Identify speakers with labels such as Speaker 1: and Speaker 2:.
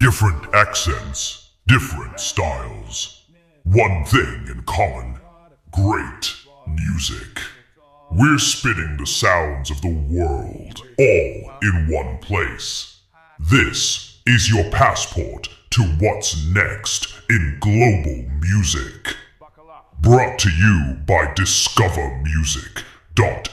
Speaker 1: Different accents, different styles. One thing in common, great music. We're spinning the sounds of the world, all in one place. This is your passport to what's next in global music. Brought to you by discovermusic.io.